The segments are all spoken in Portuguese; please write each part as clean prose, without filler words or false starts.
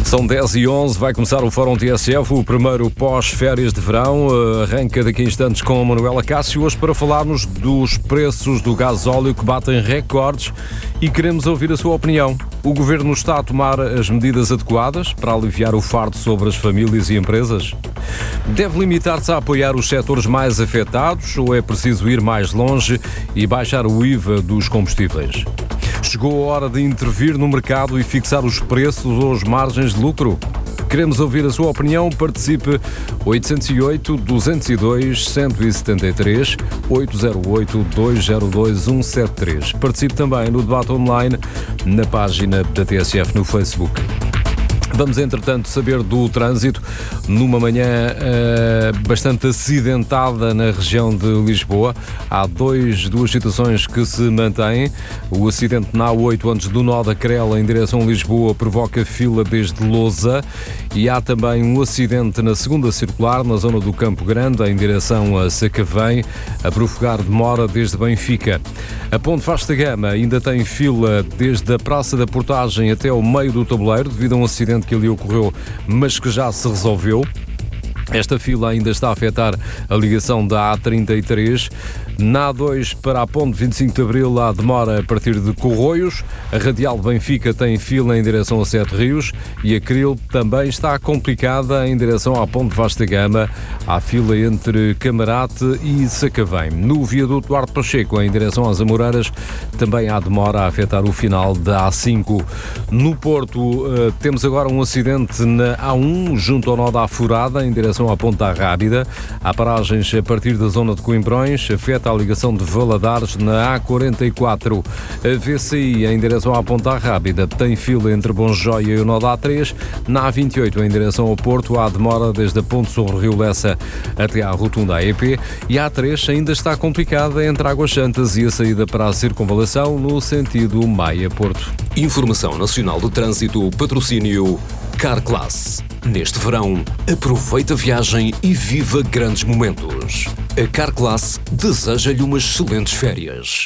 São 10h11, vai começar o Fórum TSF, o primeiro pós-férias de verão. Arranca daqui a instantes com a Manuela Cássio, hoje para falarmos dos preços do gasóleo que batem recordes e queremos ouvir a sua opinião. O Governo está a tomar as medidas adequadas para aliviar o fardo sobre as famílias e empresas? Deve limitar-se a apoiar os setores mais afetados ou é preciso ir mais longe e baixar o IVA dos combustíveis? Chegou a hora de intervir no mercado e fixar os preços ou as margens de lucro? Queremos ouvir a sua opinião. Participe 808-202-173, 808-202-173. Participe também no debate online na página da TSF no Facebook. Vamos, entretanto, saber do trânsito numa manhã bastante acidentada na região de Lisboa. Há duas situações que se mantêm. O acidente na A8 antes do nó da Crela em direção a Lisboa provoca fila desde Lousa e há também um acidente na segunda circular na zona do Campo Grande em direção a Sacavém a provocar demora desde Benfica. A Ponte Vasta Gama ainda tem fila desde a Praça da Portagem até o meio do tabuleiro devido a um acidente que ali ocorreu, mas que já se resolveu. Esta fila ainda está a afetar a ligação da A33. Na A2 para a Ponte 25 de Abril há demora a partir de Corroios. A Radial de Benfica tem fila em direção a Sete Rios e a Cril também está complicada em direção à Ponte Vasta Gama. Há fila entre Camarate e Sacavém. No viaduto Duarte Pacheco em direção às Amoreiras também há demora a afetar o final da A5. No Porto temos agora um acidente na A1 junto ao nó da Furada em direção à Ponta Rábida. Há paragens a partir da zona de Coimbrões, afeta a ligação de Valadares na A44. A VCI em direção à Ponta Rábida tem fila entre Bonjoia e o nó da A3. Na A28 em direção ao Porto há demora desde a Ponte sobre o Rio Lessa até à rotunda AEP e a A3 ainda está complicada entre Águas Santas e a saída para a circunvalação no sentido Maia-Porto. Informação Nacional de Trânsito, patrocínio Carclass. Neste verão, aproveita a viagem e viva grandes momentos. A Carclass deseja-lhe umas excelentes férias.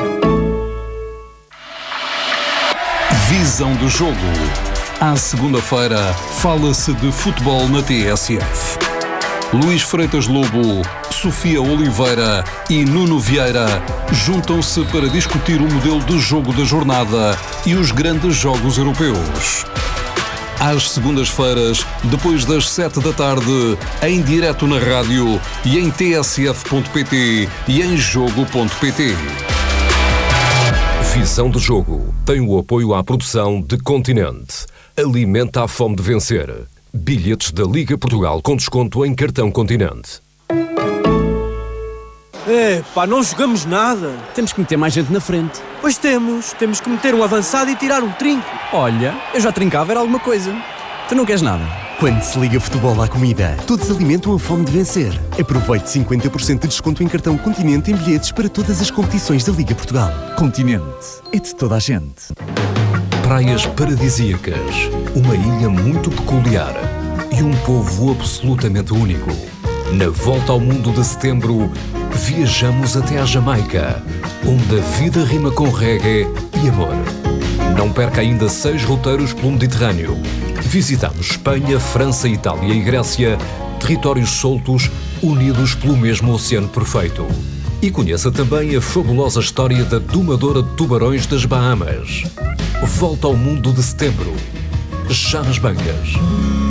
Visão do jogo. À segunda-feira, fala-se de futebol na TSF. Luís Freitas Lobo, Sofia Oliveira e Nuno Vieira juntam-se para discutir o modelo de jogo da jornada e os grandes jogos europeus. Às segundas-feiras, depois das 7 da tarde, em direto na rádio e em tsf.pt e em jogo.pt. Visão do jogo tem o apoio à produção de Continente. Alimenta a fome de vencer. Bilhetes da Liga Portugal com desconto em cartão Continente. Não jogamos nada. Temos que meter mais gente na frente. Pois temos que meter um avançado e tirar um trinco. Olha, eu já trincava, era alguma coisa. Tu não queres nada? Quando se liga futebol à comida, todos alimentam a fome de vencer. Aproveite 50% de desconto em cartão Continente em bilhetes para todas as competições da Liga Portugal. Continente, é de toda a gente. Praias paradisíacas, uma ilha muito peculiar e um povo absolutamente único. Na volta ao mundo de setembro, viajamos até à Jamaica, onde a vida rima com reggae e amor. Não perca ainda 6 roteiros pelo Mediterrâneo. Visitamos Espanha, França, Itália e Grécia, territórios soltos unidos pelo mesmo oceano perfeito. E conheça também a fabulosa história da domadora de tubarões das Bahamas. Volta ao mundo de setembro, já nas bancas.